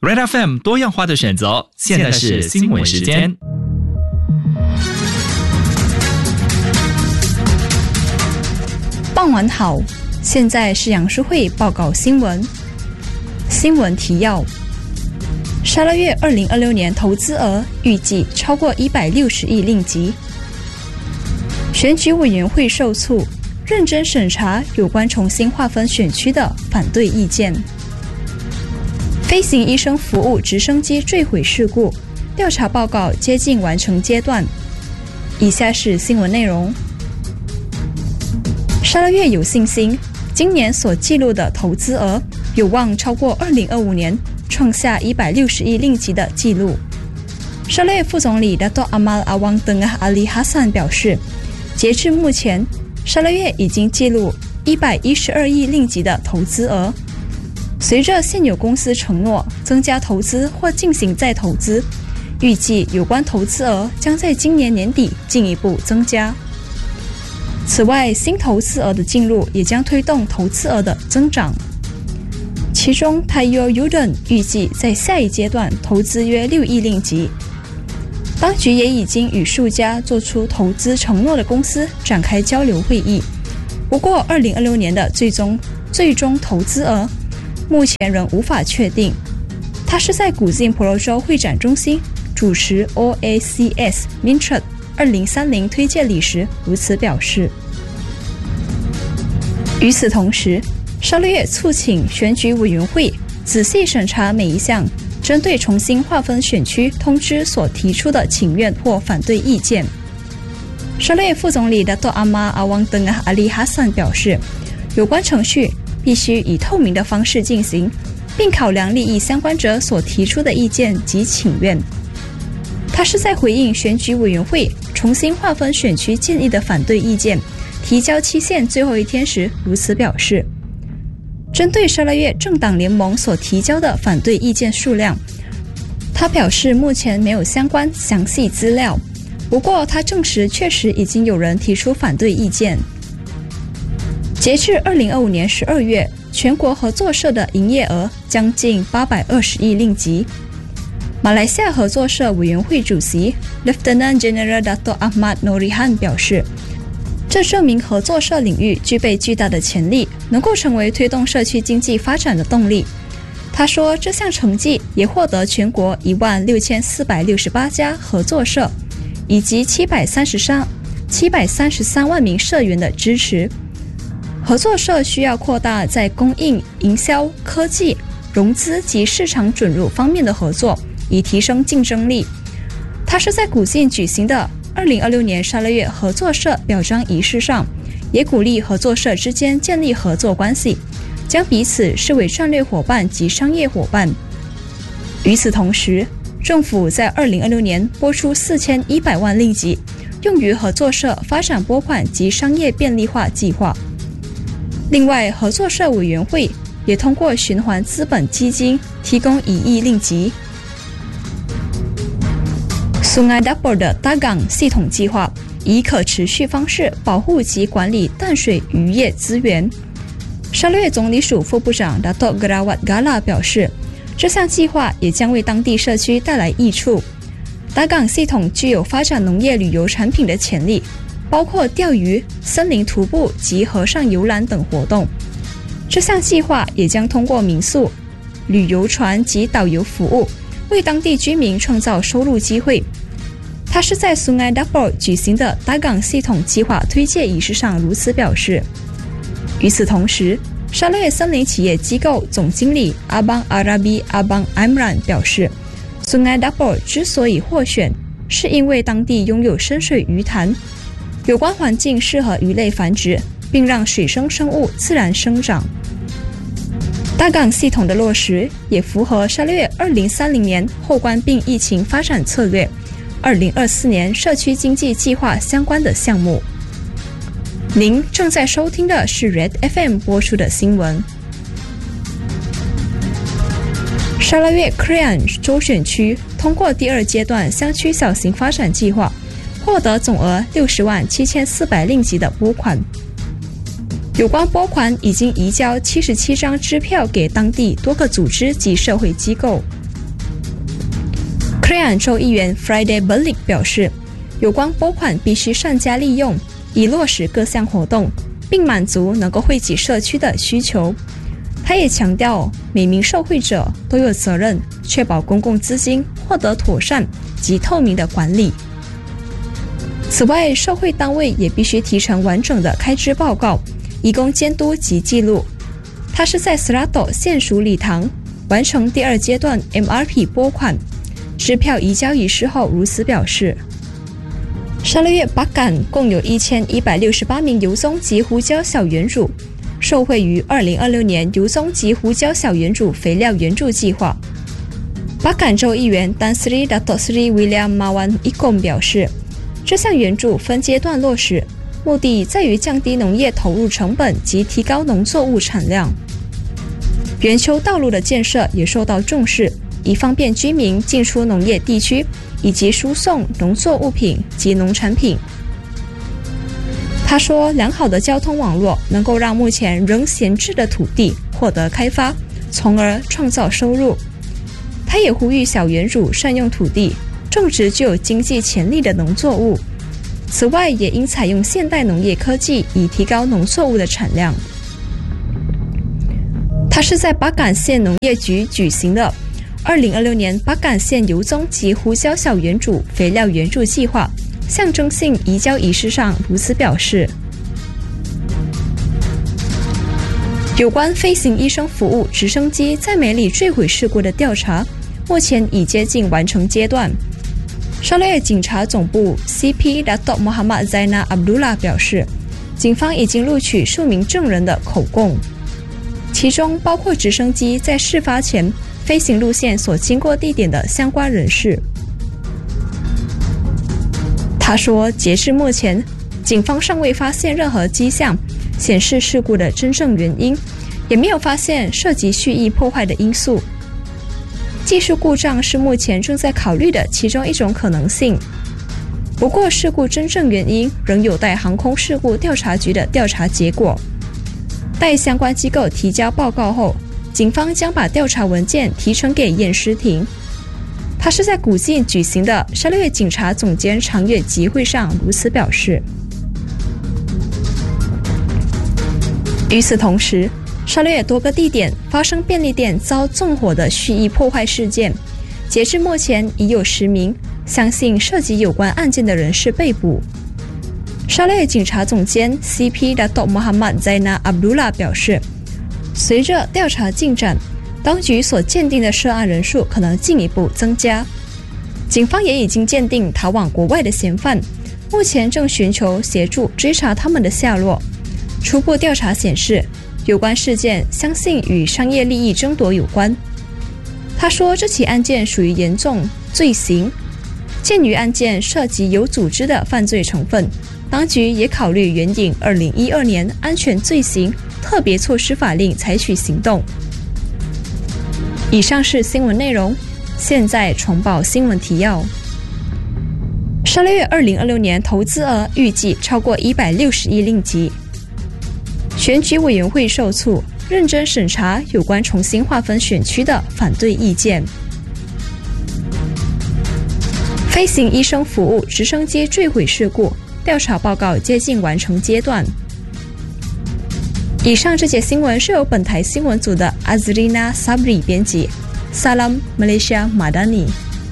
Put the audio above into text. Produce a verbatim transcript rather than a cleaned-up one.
Red F M 多样化的选择，现在是新闻时间。 傍晚好，现在是杨淑慧报告新闻。新闻提要：十二月二零二六年投资额预计超过一百六十亿令吉。选举委员会受促，认真审查有关重新划分选区的反对意见。飞行医生服务直升机坠毁事故调查报告接近完成阶段。以下是新闻内容。十二月有信心，今年所记录的投资额有望超过二零二五年创下一百六十亿令吉的纪录。十二月副总理 Dato' Amal Awang Tengah Ali Hassan 表示，截至目前，十二月已经记录一百一十二亿令吉的投资额。随着现有公司承诺增加投资或进行再投资，预计有关投资额将在今年年底进一步增加。此外，新投资额的进入也将推动投资额的增长。其中 Tayyo Yudon 预计在下一阶段投资约六亿令吉。当局也已经与数家做出投资承诺的公司展开交流会议。不过二零二六年的最终最终投资额目前仍无法确定。他是在古晋婆罗洲会展中心主持 O A C S Mintrat 二零三零推介礼时如此表示。与此同时，十二月促请选举委员会仔细审查每一项针对重新划分选区通知所提出的请愿或反对意见。十二月副总理 Dato' Amal Awang Tengah Ali Hassan 表示，有关程序必须以透明的方式进行，并考量利益相关者所提出的意见及请愿。他是在回应选举委员会重新划分选区建议的反对意见提交期限最后一天时如此表示。针对十二月政党联盟所提交的反对意见数量，他表示目前没有相关详细资料，不过他证实确实已经有人提出反对意见。截至二零二五年十二月，全国合作社的营业额将近八百二十亿令吉。马来西亚合作社委员会主席 Lieutenant General Dato' Ahmad Norihan 表示，这证明合作社领域具备巨大的潜力，能够成为推动社区经济发展的动力。他说，这项成绩也获得全国一万六千四百六十八家合作社以及七百三十三七百三十三万名社员的支持。合作社需要扩大在供应、营销、科技、融资及市场准入方面的合作，以提升竞争力。他是在古晋举行的二零二六年十二月合作社表彰仪式上，也鼓励合作社之间建立合作关系，将彼此视为战略伙伴及商业伙伴。与此同时，政府在二零二六年拨出四千一百万令吉，用于合作社发展拨款及商业便利化计划。另外，合作社委员会也通过循环资本基金提供一亿令吉。Sungai Dapur 的大港系统计划以可持续方式保护及管理淡水渔业资源。十二月总理署副部长 Dato' Gerawat Gala 表示，这项计划也将为当地社区带来益处。大港系统具有发展农业旅游产品的潜力，包括钓鱼、森林徒步及河上游览等活动。这项计划也将通过民宿、旅游船及导游服务，为当地居民创造收入机会。他是在 Sungai Dapur 举行的大港系统计划推介仪式上如此表示。与此同时，十二月森林企业机构总经理 Abang Arabi Abang Imran 表示， Sungai Dapur 之所以获选，是因为当地拥有深水鱼潭，有关环境适合鱼类繁殖，并让水生生物自然生长。大港系统的落实也符合十二月二零三零年后关并疫情发展策略二零二四年社区经济计划相关的项目。您正在收听的是 Red F M 播出的新闻。十二月 Krian 州选区通过第二阶段乡区小型发展计划，获得总额六十万七千四百令吉的拨款。有关拨款已经移交七十七张支票给当地多个组织及社会机构。 安州议员 Friday Berlik 表示，有关拨款必须善加利用，以落实各项活动，并满足能够惠及社区的需求。他也强调，每名受惠者都有责任确保公共资金获得妥善及透明的管理。此外，受惠单位也必须提成完整的开支报告，以供监督及记录。他是在 Serrato 县属礼堂完成第二阶段 M R P 拨款支票移交仪式后如此表示。沙勒越巴干共有一千一百六十八名油棕及胡椒小园主受惠于二零二六年油棕及胡椒小园主肥料援助计划。巴干州议员 Tan Sri Dato Sri William Mawan Ikom 表示，这项援助分阶段落实，目的在于降低农业投入成本及提高农作物产量。圆丘道路的建设也受到重视，以方便居民进出农业地区以及输送农作物品及农产品。他说，良好的交通网络能够让目前仍闲置的土地获得开发，从而创造收入。他也呼吁小园主善用土地，种植具有经济潜力的农作物。此外，也应采用现代农业科技，以提高农作物的产量。他是在巴干县农业局举行的二零二六年巴干县油棕及胡椒小园主肥料援助计划象征性移交仪式上如此表示。有关飞行医生服务直升机在梅里坠毁事故的调查，目前已接近完成阶段。沙勒越警察总部 C P Dato Muhammad Zainal Abdullah 表示，警方已经录取数名证人的口供，其中包括直升机在事发前飞行路线所经过地点的相关人士。他说，截至目前，警方尚未发现任何迹象显示事故的真正原因，也没有发现涉及蓄意破坏的因素。技术故障是目前正在考虑的其中一种可能性，不过事故真正原因仍有待航空事故调查局的调查结果。待相关机构提交报告后，警方将把调查文件提呈给验尸庭。他是在古晋举行的沙勒越警察总监长月集会上如此表示。与此同时，沙勒越多个地点发生便利店遭纵火的蓄意破坏事件，截至目前已有十名相信涉及有关案件的人士被捕。沙勒越警察总监 C P Dato Muhammad Zainal Abdullah 表示，随着调查进展，当局所鉴定的涉案人数可能进一步增加。警方也已经鉴定逃往国外的嫌犯，目前正寻求协助追查他们的下落。初步调查显示，有关事件相信与商业利益争夺有关。他说，这起案件属于严重罪行，鉴于案件涉及有组织的犯罪成分，当局也考虑援引二零一二年安全罪行特别措施法令采取行动。以上是新闻内容，现在重报新闻提要。沙勒越二零二六年投资额预计超过一百六十亿令吉。选举委员会受促认真审查有关重新划分选区的反对意见。飞行医生服务直升机坠毁事故调查报告接近完成阶段。以上这节新闻是由本台新闻组的 Azrina Sabri 编辑。Salam Malaysia Madani。